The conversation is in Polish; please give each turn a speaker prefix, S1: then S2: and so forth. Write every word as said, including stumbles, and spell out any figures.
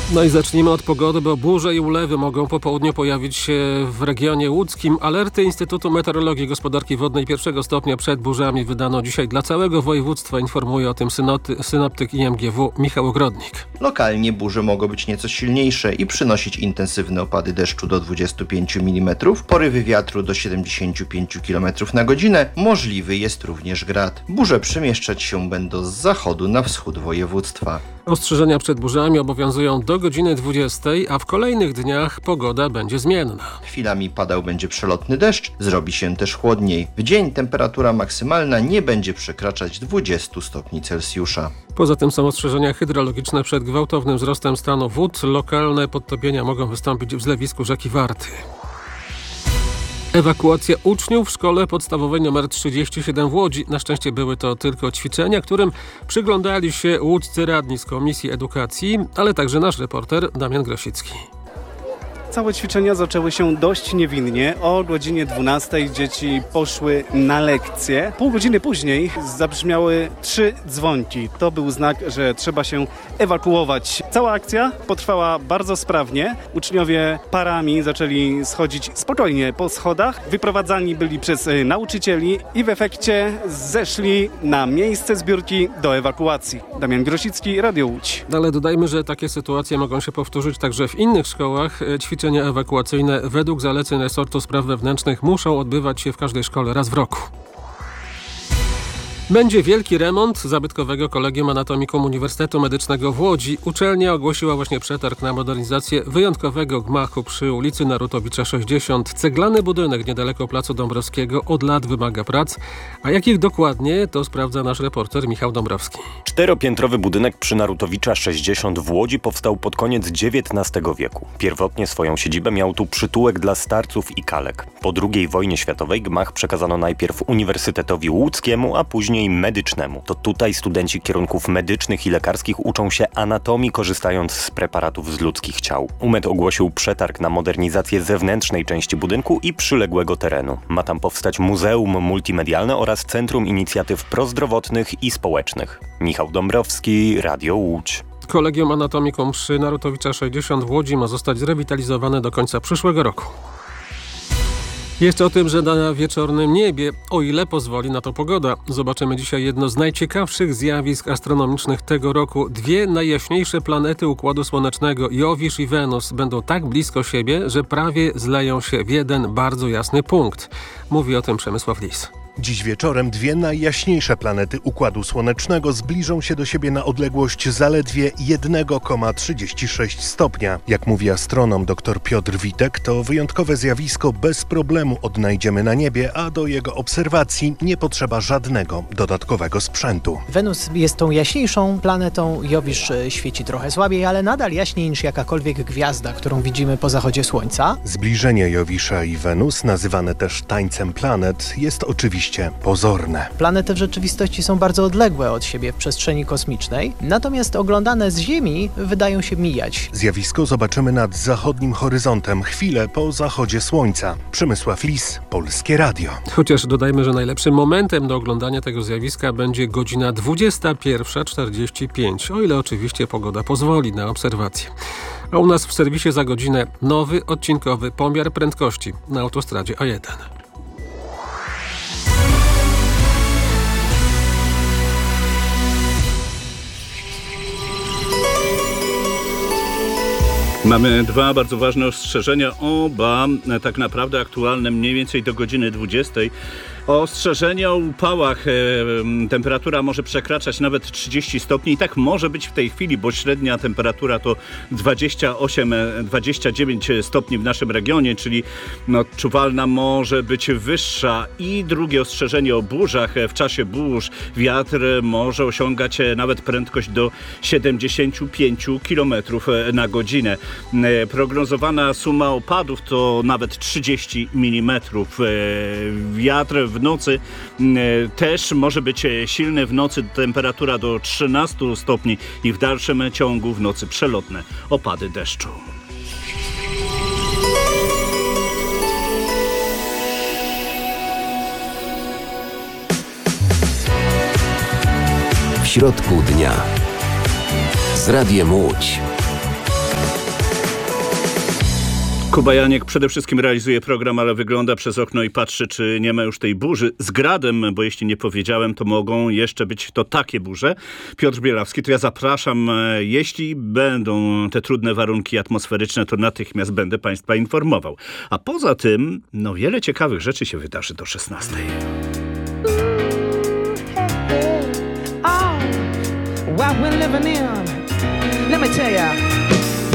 S1: No i zacznijmy od pogody, bo burze i ulewy mogą po południu pojawić się w regionie łódzkim. Alerty Instytutu Meteorologii i Gospodarki Wodnej pierwszego stopnia przed burzami wydano dzisiaj dla całego województwa. Informuje o tym synoty, synoptyk I M G W Michał Ogrodnik.
S2: Lokalnie burze mogą być nieco silniejsze i przynosić intensywne opady deszczu do dwudziestu pięciu milimetrów, porywy wiatru do siedemdziesięciu pięciu kilometrów na godzinę. Możliwy jest również grad. Burze przemieszczać się będą z zachodu na wschód województwa.
S1: Ostrzeżenia przed burzami obowiązują do godziny dwudziestej, a w kolejnych dniach pogoda będzie zmienna.
S2: Chwilami padał będzie przelotny deszcz, zrobi się też chłodniej. W dzień temperatura maksymalna nie będzie przekraczać dwudziestu stopni Celsjusza.
S1: Poza tym są ostrzeżenia hydrologiczne przed gwałtownym wzrostem stanu wód. Lokalne podtopienia mogą wystąpić w zlewisku rzeki Warty. Ewakuacja uczniów w szkole podstawowej nr trzydzieści siedem w Łodzi. Na szczęście były to tylko ćwiczenia, którym przyglądali się łódzcy radni z Komisji Edukacji, ale także nasz reporter Damian Grosicki.
S3: Całe ćwiczenia zaczęły się dość niewinnie. O godzinie dwunastej dzieci poszły na lekcje. Pół godziny później zabrzmiały trzy dzwonki. To był znak, że trzeba się ewakuować. Cała akcja potrwała bardzo sprawnie. Uczniowie parami zaczęli schodzić spokojnie po schodach. Wyprowadzani byli przez nauczycieli i w efekcie zeszli na miejsce zbiórki do ewakuacji. Damian Grosicki, Radio Łódź.
S1: Ale dodajmy, że takie sytuacje mogą się powtórzyć także w innych szkołach. Ćwiczenia ewakuacyjne według zaleceń resortu spraw wewnętrznych muszą odbywać się w każdej szkole raz w roku. Będzie wielki remont zabytkowego Kolegium Anatomikum Uniwersytetu Medycznego w Łodzi. Uczelnia ogłosiła właśnie przetarg na modernizację wyjątkowego gmachu przy ulicy Narutowicza sześćdziesiąt. Ceglany budynek niedaleko Placu Dąbrowskiego od lat wymaga prac. A jakich dokładnie, to sprawdza nasz reporter Michał Dąbrowski.
S4: Czteropiętrowy budynek przy Narutowicza sześćdziesiąt w Łodzi powstał pod koniec dziewiętnastego wieku. Pierwotnie swoją siedzibę miał tu przytułek dla starców i kalek. Po drugiej wojnie światowej gmach przekazano najpierw Uniwersytetowi Łódzkiemu, a później medycznemu. To tutaj studenci kierunków medycznych i lekarskich uczą się anatomii, korzystając z preparatów z ludzkich ciał. U M E D ogłosił przetarg na modernizację zewnętrznej części budynku i przyległego terenu. Ma tam powstać muzeum multimedialne oraz Centrum Inicjatyw Prozdrowotnych i Społecznych. Michał Dąbrowski, Radio Łódź.
S1: Kolegium Anatomikum przy Narutowicza sześćdziesiąt w Łodzi ma zostać zrewitalizowane do końca przyszłego roku. Jeszcze o tym, że na wieczornym niebie, o ile pozwoli na to pogoda. Zobaczymy dzisiaj jedno z najciekawszych zjawisk astronomicznych tego roku. Dwie najjaśniejsze planety Układu Słonecznego, Jowisz i Wenus, będą tak blisko siebie, że prawie zleją się w jeden bardzo jasny punkt. Mówi o tym Przemysław Lis.
S5: Dziś wieczorem dwie najjaśniejsze planety Układu Słonecznego zbliżą się do siebie na odległość zaledwie jeden przecinek trzydzieści sześć stopnia. Jak mówi astronom dr Piotr Witek, to wyjątkowe zjawisko bez problemu odnajdziemy na niebie, a do jego obserwacji nie potrzeba żadnego dodatkowego sprzętu.
S6: Wenus jest tą jaśniejszą planetą, Jowisz świeci trochę słabiej, ale nadal jaśniej niż jakakolwiek gwiazda, którą widzimy po zachodzie Słońca.
S5: Zbliżenie Jowisza i Wenus, nazywane też tańcem planet, jest oczywiście pozorne.
S6: Planety w rzeczywistości są bardzo odległe od siebie w przestrzeni kosmicznej, natomiast oglądane z Ziemi wydają się mijać.
S5: Zjawisko zobaczymy nad zachodnim horyzontem chwilę po zachodzie Słońca. Przemysław Lis, Polskie Radio.
S1: Chociaż dodajmy, że najlepszym momentem do oglądania tego zjawiska będzie godzina dwudziesta pierwsza czterdzieści pięć, o ile oczywiście pogoda pozwoli na obserwację. A u nas w serwisie za godzinę nowy odcinkowy pomiar prędkości na autostradzie A jeden.
S7: Mamy dwa bardzo ważne ostrzeżenia, oba tak naprawdę aktualne mniej więcej do godziny dwudziestej. Ostrzeżenie o upałach. E, temperatura może przekraczać nawet trzydzieści stopni i tak może być w tej chwili, bo średnia temperatura to dwadzieścia osiem dwadzieścia dziewięć stopni w naszym regionie, czyli no, odczuwalna może być wyższa. I drugie ostrzeżenie o burzach. W czasie burz wiatr może osiągać nawet prędkość do siedemdziesięciu pięciu kilometrów na godzinę. E, prognozowana suma opadów to nawet trzydzieści milimetrów. E, wiatr w nocy też może być silny. W nocy temperatura do trzynastu stopni i w dalszym ciągu w nocy przelotne opady deszczu.
S8: W środku dnia z Radiem Łódź.
S7: Kuba Janiek przede wszystkim realizuje program, ale wygląda przez okno i patrzy, czy nie ma już tej burzy z gradem, bo jeśli nie powiedziałem, to mogą jeszcze być to takie burze. Piotr Bielawski, to ja zapraszam. Jeśli będą te trudne warunki atmosferyczne, to natychmiast będę Państwa informował. A poza tym, no wiele ciekawych rzeczy się wydarzy do szesnastej.
S8: What we're living in, let me tell ya.